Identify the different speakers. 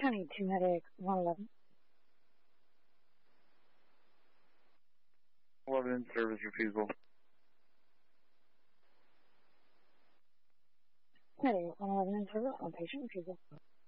Speaker 1: County 2 Medic 111.
Speaker 2: 11 in service refusal.
Speaker 1: Medic 111 in service on patient refusal.